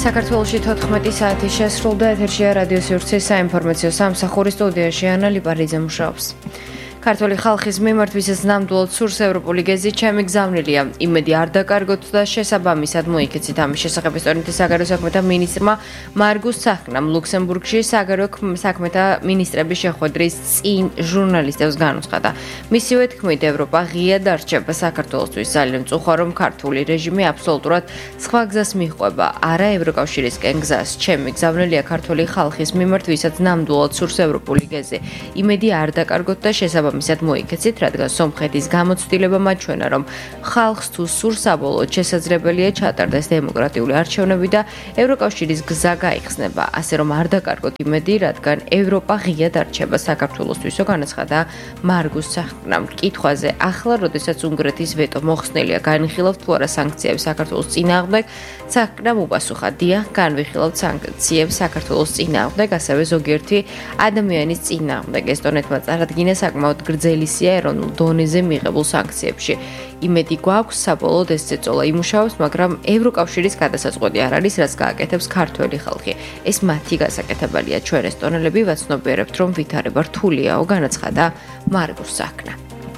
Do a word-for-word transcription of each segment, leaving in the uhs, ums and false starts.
საქართველოში თოთხმეტი საათი შესრულდა, ეთერშია რადიო სივრცის საინფორმაციო სამსახურის სტუდიაში ანა ლიპარიძე მუშაობს. ქართული ხალხის მიმართ ვისაც ნამდვილად სურს ევროპული გეზი, ჩემი გზავნილია. იმედი არ დაკარგოთ და შესაბამისად მოიქეცით. ამის შესახებ ესტონეთის საგარეო საქმეთა მინისტრმა მარგუს ცაჰკნამ ლუქსემბურგში საგარეო საქმეთა მინისტრების შეხვედრის წინ ჟურნალისტებს განუცხადა. მისივე თქმით, ევროპა ღია დარჩება საქართველოსთვის. ძალიან მწუხა, რომ ქართული რეჟიმი აბსოლუტურად სხვა გზას მიჰყვება. არა ევროკავშირისკენ გზას. ჩემი გზავნილია ქართული ხალხის მიმართ, ვისაც ნამდვილად სურს ევროპული გეზი. იმედი არ დაკარგოთ და შესაბამისად მისად მოიქეცით, რადგან სომხეთის გამოცდილება მაჩვენა, რომ ხალხს თუ სურს საბოლოოდ შესაძლებელია ჩატარდეს დემოკრატიული არჩევნები და ევროკავშირის გზა გაიხსნება. ასე რომ არ დაკარგოთ იმედი, რადგან ევროპა ღია დარჩება საქართველოსთვისო, განაცხადა მარგუს ცაჰკნამ. კითხვაზე, ახლა როდესაც უნგრეთის ვეტო მოხსნილია, განიხილავთ თუ არა სანქციებს საქართველოს წინააღმდეგ, ცაჰკნამ უპასუხა, დიახ, განვიხილავთ სანქციებს საქართველოს წინააღმდეგ, ასევე ზოგიერთი ადამიანის წინააღმდეგ. ესტონეთმა წარადგინა საკმაოდ გრძელი სია ეროვნულ დონეზე მიღებულ სანქციებში. იმედი გვაქვს, საბოლოოდ ეს წეწოლა იმუშავებს, მაგრამ ევროკავშირის გადასაწყვეტი არ არის, რაც გააკეთებს ქართველი ხალხი. ეს მათი გასაკეთებელია. ჩვენ ესტონელები ვაცნობიერებთ, რომ ვითარება რთულიაო, განაცხადა მარგუს ცაჰკნა.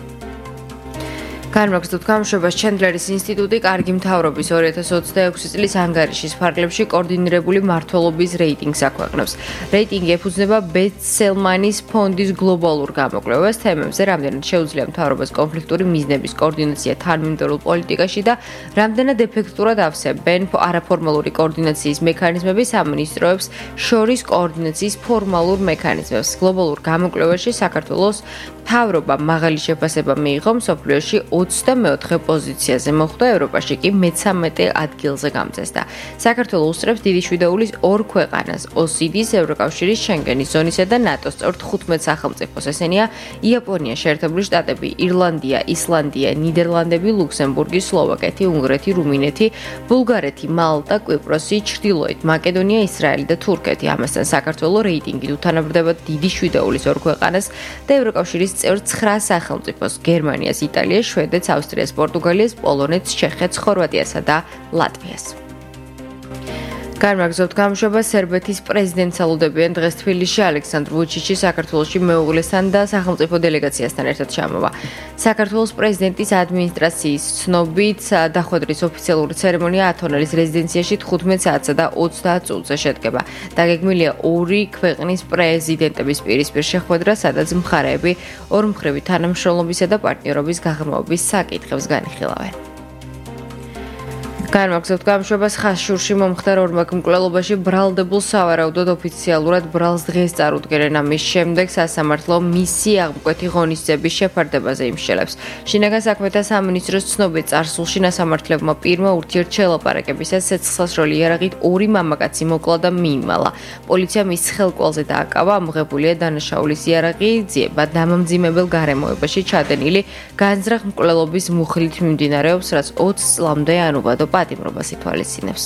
განმაგზავნოთ გამოშვებას ჩენდლერის ინსტიტუტი კარგი მთავრობის ორი ათას ოცდაექვსი წლის ანგარიშის ფარგლებში კოორდინირებული მმართველობის რეიტინგს აქვეყნებს. რეიტინგი ეფუძნება ბეც-სელმანის ფონდის გლობალურ გამოკვლევას თემებზე, რამდენად შეუძლია მთავრობას კონფლიქტური მიზნების კოორდინაცია თანმიმდევრულ პოლიტიკაში და რამდენად ეფექტურად ავსებენ არაფორმალური კოორდინაციის მექანიზმები სამინისტროებს შორის კოორდინაციის ფორმალურ მექანიზმებს. გლობალურ გამოკვლევაში საქართველოს მთავრობა მაღალი შეფასება მიიღო, მსოფლიოში ოცდამეოთხე პოზიციაზე მოხვდა, ევროპაში კი მეთერთმეტე ადგილზე გამწესდა. საქართველოს უსწრებს დიდი შვიდეულის ორ ქვეყანას, ოსიდის, ევროკავშირის, შენგენის ზონისა და ნატოს წევრ თხუთმეტ სახელმწიფოს, ესენია იაპონია, შეერთებული შტატები, ირლანდია, ისლანდია, ნიდერლანდები, ლუქსემბურგი, სლოვაკეთი, უნგრეთი, რუმინეთი, ბულგარეთი, მალტა, კვიპროსი, ჩრდილოეთ მაკედონია, ისრაელი და თურქეთი. ამასთან საქართველოს რეიტინგით უთანაბრდება დიდი შვიდეულის ორ ქვეყანას და ევროკავშირის წევრ ცხრა სახელმწიფოს, გერმანიას, იტალიას, შვედეთს, ავსტრიას, პორტუგალიას, პოლონეთს, ჩეხეთს, ხორვატიასა და ლატვიას. განმაგზავნოთ გამოშვებას, სერბეთის პრეზიდენტს ელოდებიან დღეს თბილისში ალექსანდრ ვუჩიჩი საქართველოში მეუღლესთან და სახელმწიფო დელეგაციასთან ერთად ჩამოვა. საქართველოს პრეზიდენტის ადმინისტრაციის ცნობით დახვედრის ოფიციალური ცერემონია ათონელის რეზიდენციაში თხუთმეტ საათსა და ოცდაათ წუთზე შედგება. დაგეგმილია ორი ქვეყნის პრეზიდენტების პირისპირ შეხვედრა, სადაც მხარეები ორმხრივი თანამშრომლობისა და პარტნიორობის გაღრმავების საკითხებს განიხილავენ. განმაგზავნოთ გამოშვებას, ხაშურში მომხდარ ორმაგ მკვლელობაში ბრალდებულ სავარაუდოდ ოფიციალურად ბრალს დღეს წარუდგენენ. ამის შემდეგ სასამართლო მისი აღმკვეთი ღონისძიების შეფარდებაზე იმსჯელებს. შინაგან საქმეთა სამინისტროს ცნობით, წარსულში სასამართლებმა პირმა ურთიერთშელაპარაკებისას ცეცხლსასროლი იარაღით ორი მამაკაცი მოკლა და მიიმალა. პოლიციამ ის ხელკვალზე დააკავა, ამოღებულია დანაშაულის იარაღი, ძიება დამამძიმებელ გარემოებაში ჩადენილი განზრახ მკვლელობის მუხლით მიმდინარეობს, რაც ოცს წლამდე ანუბადო პატიმრობას ითვალისწინებს.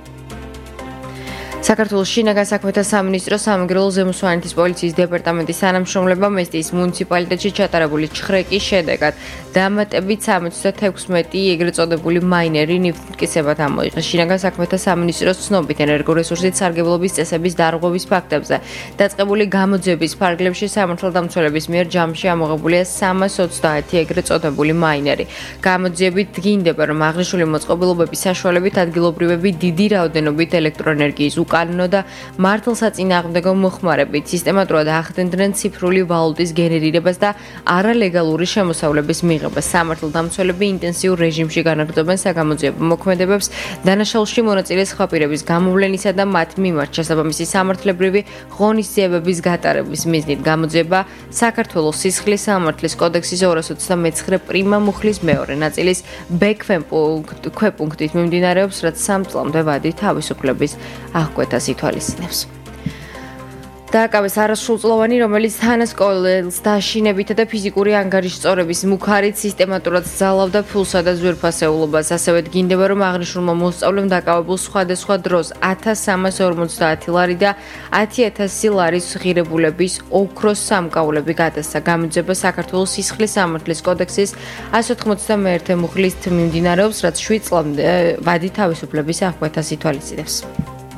საქართველოს შინაგან საქმეთა სამინისტროს სამეგრელო ზემოსვანეთის პოლიციის დეპარტამენტის თანამშრომლებმა მესტიის მუნიციპალიტეტში ჩატარებული ჩხრეკის შედეგად დამატებით სამოცდათექვსმეტი ეგრეთ წოდებული მაინერი ნივთმტკიცებად ამოიღეს. შინაგან საქმეთა სამინისტროს ცნობით, ენერგორესურსით სარგებლობის წესების დარღვევის ფაქტებზე დაწყებული გამოძიების ფარგლებში სამართალდამცველების მიერ ჯამში ამოღებულია სამას ოცდაათი ეგრეთ წოდებული მაინერი. გამოძიებით დგინდება, რომ აღნიშნული მოწყობილობების საშუალებით ადგილობრივები დიდი რაოდენობით ელექტროენერგიის უკანონო და მართლსაწინააღმდეგო მოხმარებით სისტემატურად ახდენდნენ ციფრული ვალუტის გენერირებას და არალეგალური შემოსავლების მიღებას. სამართალდამცველები ინტენსიურ რეჟიმში განაგრძობენ საგამოძიებო მოქმედებებს დანაშაულში მონაწილე სხვა პირების გამოვლენისა და მათ მიმართ შესაბამისი სამართლებრივი ღონისძიებების გატარების მიზნით. გამოძიება საქართველოს სისხლის სამართლის კოდექსის ორას ოცდამეცხრე პრიმა მუხლის მეორე ნაწილის ბ ქვეპუნქტით მიმდინარეობს, რაც სამ წლამდე ვადი თავისუფლების აღკვეთას ითვალისწინებს. დააკავეს არასრულწლოვანი, რომელიც თანასკოლელს დაშინებითა და ფიზიკური ანგარიშწორების მუქარით სისტემატურად ზალავდა ფულსა და ძვირფასეულობას. ასევე დგინდება, რომ აღნიშნულმა მოსწავლემ დაკავებულ სხვადასხვა დროს ათას სამას ორმოცდაათი ლარი და ათი ათასი ლარის ღირებულების ოქროს სამკაულები გადასცა. გამოძიება საქართველოს სისხლის სამართლის კოდექსის ასი ოთხმოცდამეერთე მუხლით მიმდინარეობს, რაც შვიდ წლამდე ვადი თავისუფლების აღკვეთას ითვალისწინებს.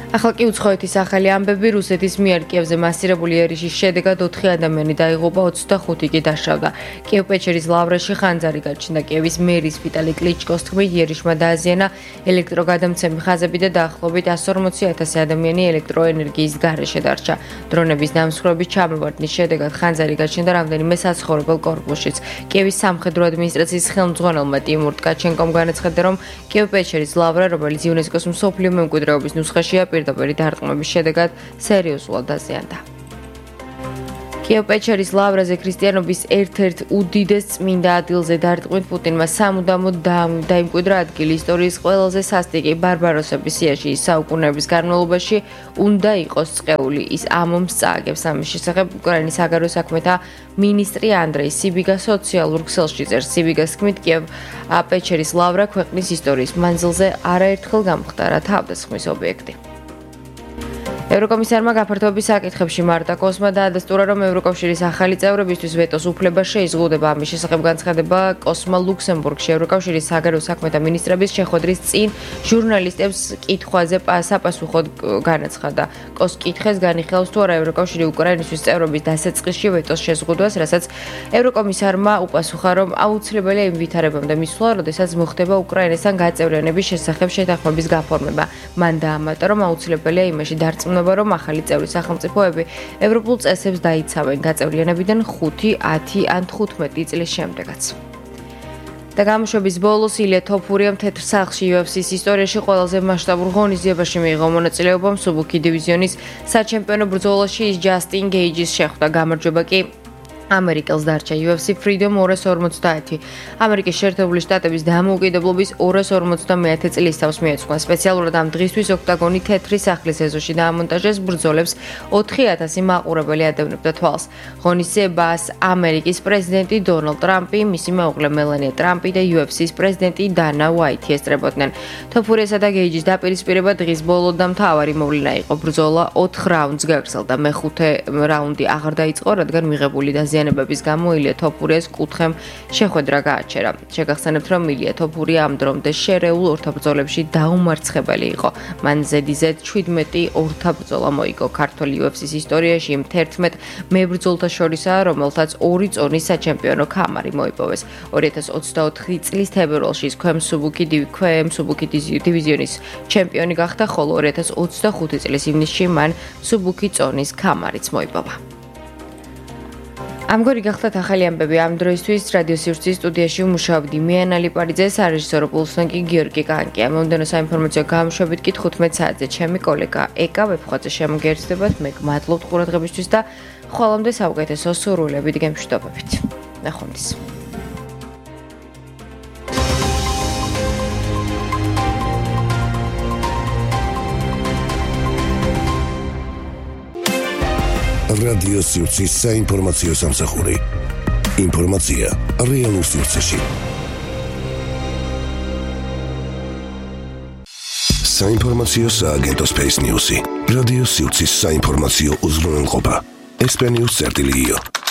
ახლა კი უცხოეთის ახალი ამბები რუსეთის მიერ კიევზე მასირებული ერიშის შედეგად ოთხი ადამიანი დაიღუპა, ოცდახუთი კი დაშავდა. კიევ-პეჩერის ლავრაში ხანძარი გაჩნდა. კიევის მერის ვიტალი კლიჩკოს თქმით, ერიშმა დააზიანა ელექტროგადამცემი ხაზები და დაახლოებით εκατს ორმოცი ათასი ადამიანი ელექტროენერგიის გარეშე დარჩა. დრონების დამსხვრევების ჩამოვარდნის შედეგად ხანძარი გაჩნდა რამდენიმე საცხოვრებელ კორპუსშიც. კიევის სამხედრო ადმინისტრაციის ხელმძღვანელმა ტიმურ ტკაჩენკომ განაცხადა, რომ კიევ-პეჩერის ლავრა, რომელიც იუნესკოს მსოფლიო მემკვიდრეობის ნუსხაშია, პირდაპირი დარტყმების შედეგად სერიოზულად დაზიანდა. კიევ-პეჩერის ლავრაზე ქრისტიანობის ერთ-ერთ უდიდეს წმინდა ადგილზე დარტყმით პუტინმა სამუდამოდ დაიმკვიდრა ადგილი ისტორიის ყველაზე სასტიკი ბარბაროსების სიაში. საუკუნეების განმავლობაში უნდა იყოს წყეული. ის ამომს წააგებს. ამის შესახებ უკრაინის საგარეო საქმეთა მინისტრი ანდრეი სიბიგა სოციალურ ქსელში წერს. სიბიგას თქმით, კიევ-პეჩერის ლავრა ქვეყნის ისტორიის მანძილზე არაერთხელ გამხდარა თავდასხმის ობიექტი. ევროკომისარმა გაფართოების საკითხებში მარტა კოსმა დაადასტურა, რომ ევროკავშირის ახალი წევრებისთვის ვეტოს უფლება შეიზღუდება. ამის შესახებ განცხადება კოსმა ლუქსემბურგში ევროკავშირის საგარეო საქმეთა მინისტრების შეხვედრის წინ ჟურნალისტებს კითხვაზე საპასუხოდ განაცხადა. კოს კითხეს განიხილავს თუ არა ევროკავშირი უკრაინისთვის წევრობის დასაწყისში ვეტოს შეზღუდვას, რასაც ევროკომისარმა უპასუხა, რომ აუცილებელია იმ ვითარებამდე მისვლა, როდესაც მოხდება უკრაინასთან გაწევრიანების შესახებ შეთანხმების გაფორმება. მან დაამატა, რომ აუცილებელია იმაში დარწმუნება, რომ ახალი წევრი სახელმწიფოები ევროპულ წესებს დაიცავენ გაწევრიანებიდან ხუთი, ათი ან თხუთმეტი წლის შემდეგაც. და გამოშვების ბოლოს ილია თოფურიამ თეთრ სახლში იუ ეფ სის ისტორიაში ყველაზე მასშტაბურ ღონისძიებაში მიიღო მონაწილეობა. მსუბუქი დივიზიონის საჩემპიონო ბრძოლაში ის ჯასტინ გეიჯის შეხვდა. გამარჯვება კი ამერიკელს დარჩა იუ ეფ სი Freedom ორას ორმოცდაათი. ამერიკის შეერთებული შტატების დამოუკიდებლობის ორას ორმოცდამეათე წლის თავს მიეძღვნა. სპეციალურად ამ დღისთვის ოქტაგონი თეთრი სახლის ეზოში დაამონტაჟეს. ბრძოლებს ოთხი ათასი მაყურებელი ადევნებდა თვალს. ღონისძიებას ამერიკის პრეზიდენტი დონალდ ტრამპი, მისი მეუღლე მელანია ტრამპი და იუ ეფ სის პრეზიდენტი დანა უაითი ესწრებოდნენ. თოფურიასა და გეიჯის დაპირისპირება დღის ბოლო და მთავარი მოვლენა იყო. ბრძოლა ოთხ რაუნდს გაგრძელდა. მეხუთე რაუნდი აღარ დაიწყო, რადგან მიღებული და ზიანებების გამო ილია თოფურიას კუთხემ შეხვედრა გააჩერა. შეგახსენებთ, რომ ილია თოფურია ამ დრომდე შერეულ ორთაბრძოლებში დაუმარცხებელი იყო. მან ზედიზედ შვიდმეტი ორთაბრძოლა მოიგო. ქართველ იუ ეფ სის ისტორიაში იმ თერთმეტ მებრძოლთა შორისაა, რომელთაც ორი წონის საჩემპიონო ქამარი მოიპოვეს. ორი ათას ოცდაოთხი წლის თებერვალში ის ქვემსუბუქი ქვემსუბუქი დივიზიონის ჩემპიონი გახდა, ხოლო ორი ათას ოცდახუთი წლის ივნისში მან მსუბუქი წონის ქამარიც მოიპოვა. ამგვარი გახლავთ ახალი ამბები ამ დროისთვის. რადიო სივრცის სტუდიაში მუშაობდი მე ანა ლიპარიძე, სარეჟისორო პულსთან კი გიორგი კანკია. მომდევნო საინფორმაციო გამოშვებით კი თხუთმეტ საათზე ჩემი კოლეგა ეკა ვებხვაძე შემოგერთდებათ. მე გმადლობთ ყურადღებისთვის და ხოლმე საუკეთესო სურვილებით გემშვიდობებით. ნახვამდის. რადიო სივრცის საინფორმაციო სამსახური. ინფორმაცია რეალურ სივრცეში. საინფორმაციო სააგენტო Space News-ი. რადიო სივრცის საინფორმაციო უზრუნველყოფა. ესპენიუს წერტილი io.